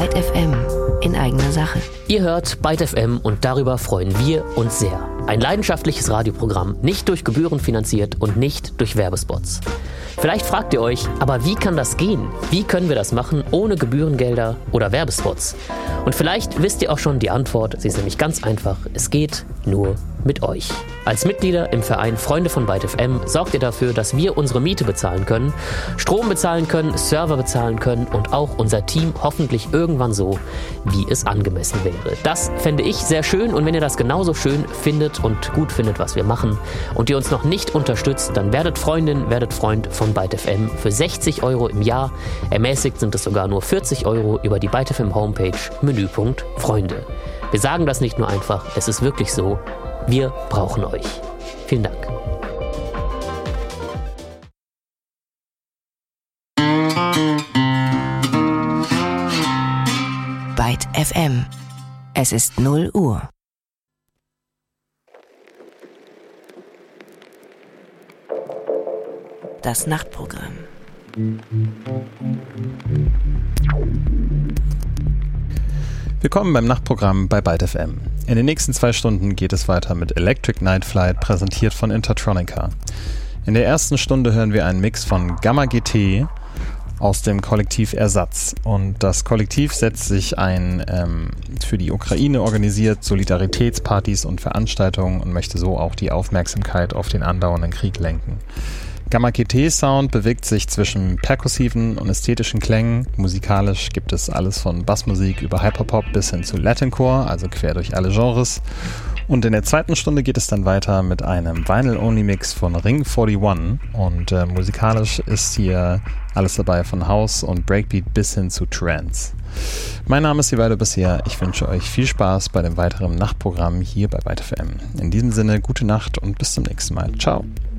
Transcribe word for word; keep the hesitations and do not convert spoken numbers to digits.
Byte F M in eigener Sache. Ihr hört Byte F M und darüber freuen wir uns sehr. Ein leidenschaftliches Radioprogramm, nicht durch Gebühren finanziert und nicht durch Werbespots. Vielleicht fragt ihr euch, aber wie kann das gehen? Wie können wir das machen ohne Gebührengelder oder Werbespots? Und vielleicht wisst ihr auch schon die Antwort, sie ist nämlich ganz einfach, es geht nur mit euch. Als Mitglieder im Verein Freunde von Byte F M sorgt ihr dafür, dass wir unsere Miete bezahlen können, Strom bezahlen können, Server bezahlen können und auch unser Team hoffentlich irgendwann so, wie es angemessen wäre. Das fände ich sehr schön und wenn ihr das genauso schön findet und gut findet, was wir machen und ihr uns noch nicht unterstützt, dann werdet Freundin, werdet Freund von Byte F M für sechzig Euro im Jahr. Ermäßigt sind es sogar nur vierzig Euro über die Byte F M Homepage, Menüpunkt Freunde. Wir sagen das nicht nur einfach, es ist wirklich so. Wir brauchen euch. Vielen Dank. Byte F M. Es ist null Uhr. Das Nachtprogramm. Willkommen beim Nachtprogramm bei Byte F M. In den nächsten zwei Stunden geht es weiter mit Electric Night Flight, präsentiert von Intertronica. In der ersten Stunde hören wir einen Mix von Gamma G T aus dem Kollektiv Ersatz. Und das Kollektiv setzt sich ein, ähm, für die Ukraine organisiert Solidaritätspartys und Veranstaltungen und möchte so auch die Aufmerksamkeit auf den andauernden Krieg lenken. Gamma G T-Sound bewegt sich zwischen perkussiven und ästhetischen Klängen. Musikalisch gibt es alles von Bassmusik über Hyperpop bis hin zu Latincore, also quer durch alle Genres. Und in der zweiten Stunde geht es dann weiter mit einem Vinyl-Only-Mix von Ring einundvierzig. Und äh, musikalisch ist hier alles dabei von House und Breakbeat bis hin zu Trance. Mein Name ist Evaldo Bisher. Ich wünsche euch viel Spaß bei dem weiteren Nachtprogramm hier bei Byte F M. In diesem Sinne, gute Nacht und bis zum nächsten Mal. Ciao.